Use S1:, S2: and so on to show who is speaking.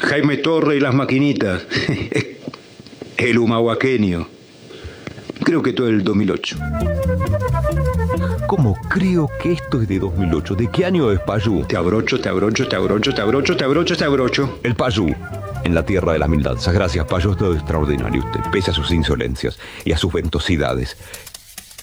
S1: Jaime Torre y las maquinitas. El humahuaqueño. Creo que todo el 2008.
S2: ¿Cómo creo que esto es de 2008? ¿De qué año es Payú?
S1: Te abrocho.
S2: El Payú, en la tierra de las mil danzas. Gracias, Payú, es todo extraordinario usted, pese a sus insolencias y a sus ventosidades.